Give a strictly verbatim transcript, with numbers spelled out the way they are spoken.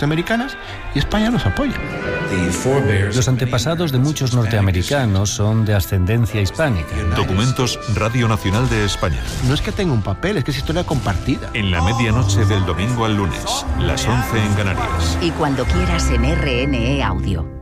norteamericanas y España los apoya. Los antepasados de muchos norteamericanos son de ascendencia hispánica. Documentos Radio Nacional de España. No es que tenga un papel, es que es historia compartida. En la medianoche del domingo al lunes, las once en Canarias. Y cuando quieras en R N E Audio.